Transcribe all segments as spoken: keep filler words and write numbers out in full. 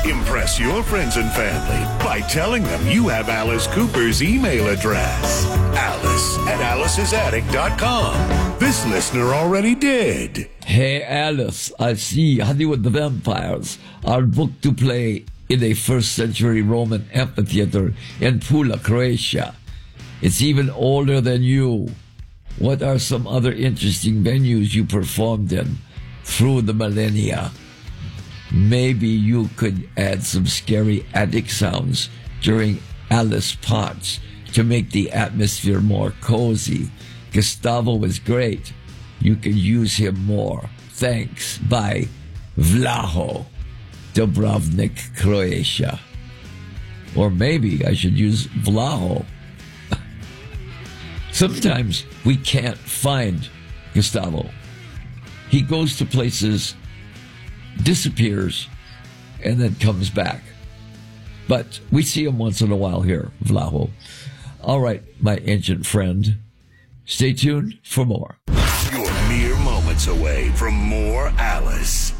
Impress your friends and family by telling them you have Alice Cooper's email address. Alice at alice's attic dot com. This listener already did. Hey, Alice, I see Honey with the Vampires are booked to play in a first century Roman amphitheater in Pula, Croatia. It's even older than you. What are some other interesting venues you performed in through the millennia? Maybe you could add some scary attic sounds during Alice parts to make the atmosphere more cozy. Gustavo was great. You can use him more. Thanks. Bye. Vlaho, Dubrovnik, Croatia. Or maybe I should use Vlaho. Sometimes we can't find Gustavo. He goes to places, disappears, and then comes back. But we see him once in a while here, Vlaho. All right, my ancient friend. Stay tuned for more. You're mere moments away from more Alice.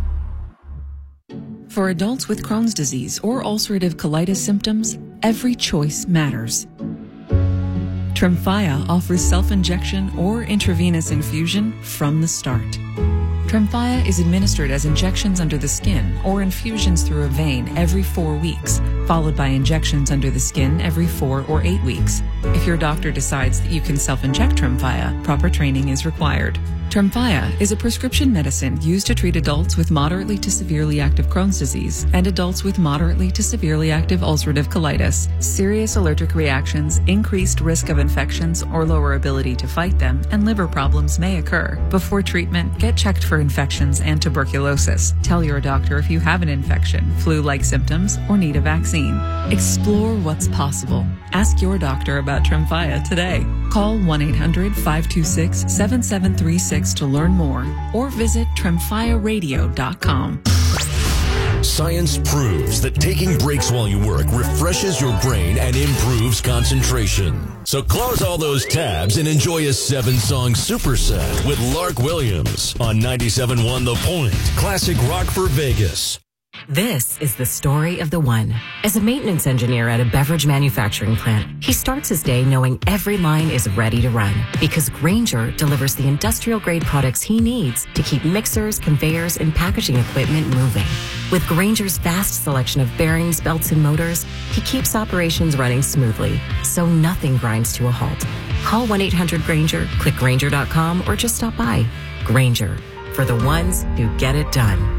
For adults with Crohn's disease or ulcerative colitis symptoms, every choice matters. Tremfya offers self-injection or intravenous infusion from the start. Tremfya is administered as injections under the skin or infusions through a vein every four weeks, followed by injections under the skin every four or eight weeks. If your doctor decides that you can self-inject Tremfya, proper training is required. Tremfya is a prescription medicine used to treat adults with moderately to severely active Crohn's disease and adults with moderately to severely active ulcerative colitis. Serious allergic reactions, increased risk of infections or lower ability to fight them, and liver problems may occur. Before treatment, get checked for infections and tuberculosis. Tell your doctor if you have an infection, flu-like symptoms, or need a vaccine. Explore what's possible. Ask your doctor about Tremfya today. Call one eight hundred five two six seven seven three six to learn more or visit tremfya radio dot com. Science proves that taking breaks while you work refreshes your brain and improves concentration. So close all those tabs and enjoy a seven-song superset with Lark Williams on ninety-seven point one The Point, classic rock for Vegas. This is the story of the one. As a maintenance engineer at a beverage manufacturing plant, he starts his day knowing every line is ready to run because Grainger delivers the industrial-grade products he needs to keep mixers, conveyors, and packaging equipment moving. With Grainger's vast selection of bearings, belts, and motors, he keeps operations running smoothly, so nothing grinds to a halt. Call one eight hundred Grainger, click Grainger dot com, or just stop by. Grainger, for the ones who get it done.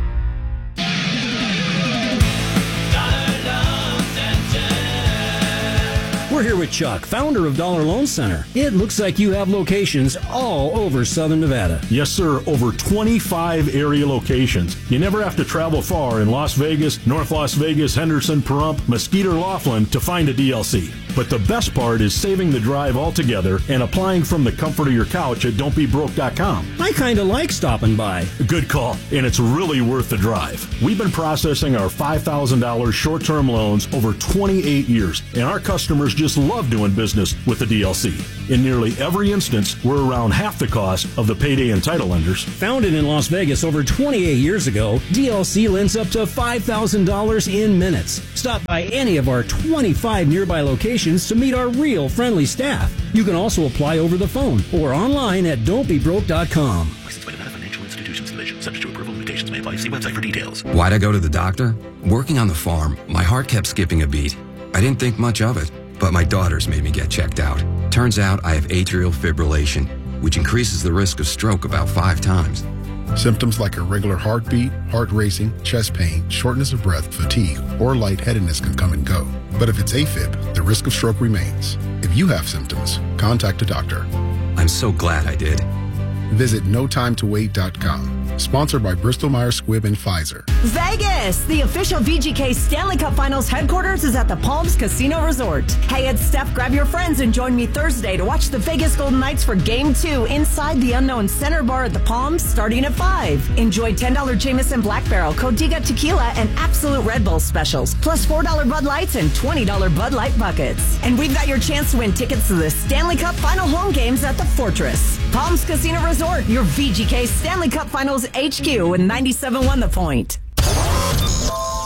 We're here with Chuck, founder of Dollar Loan Center. It looks like you have locations all over Southern Nevada. Yes, sir. Over twenty-five area locations. You never have to travel far in Las Vegas, North Las Vegas, Henderson, Pahrump, Mesquite, or Laughlin to find a D L C. But the best part is saving the drive altogether and applying from the comfort of your couch at don't be broke dot com. I kind of like stopping by. Good call, and it's really worth the drive. We've been processing our five thousand dollars short-term loans over twenty-eight years, and our customers just love doing business with the D L C. In nearly every instance, we're around half the cost of the payday and title lenders. Founded in Las Vegas over twenty-eight years ago, D L C lends up to five thousand dollars in minutes. Stop by any of our twenty-five nearby locations to meet our real friendly staff. You can also apply over the phone or online at don't be broke dot com. Licensed by Nevada Financial Institutions Division. Subject to approval, limitations may apply. See website for details. Why'd I go to the doctor? Working on the farm, my heart kept skipping a beat. I didn't think much of it, but my daughters made me get checked out. Turns out I have atrial fibrillation, which increases the risk of stroke about five times. Symptoms like irregular heartbeat, heart racing, chest pain, shortness of breath, fatigue, or lightheadedness can come and go. But if it's AFib, the risk of stroke remains. If you have symptoms, contact a doctor. I'm so glad I did. Visit no time to wait dot com. Sponsored by Bristol Myers Squibb and Pfizer. Vegas! The official V G K Stanley Cup Finals headquarters is at the Palms Casino Resort. Hey, it's Steph. Grab your friends and join me Thursday to watch the Vegas Golden Knights for Game two inside the Unknown Center Bar at the Palms starting at five. Enjoy ten dollars Jameson Black Barrel, Codiga Tequila, and Absolute Red Bull specials, plus four dollars Bud Lights and twenty dollars Bud Light buckets. And we've got your chance to win tickets to the Stanley Cup Final home games at the Fortress. Palms Casino Resort, your V G K Stanley Cup Finals H Q with ninety-seven point one The Point.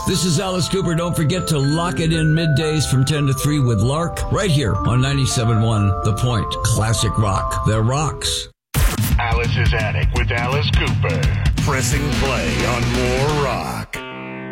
This is Alice Cooper. Don't forget to lock it in middays from ten to three with Lark right here on ninety-seven point one The Point. Classic rock. That rocks. Alice's Attic with Alice Cooper. Pressing play on more rock.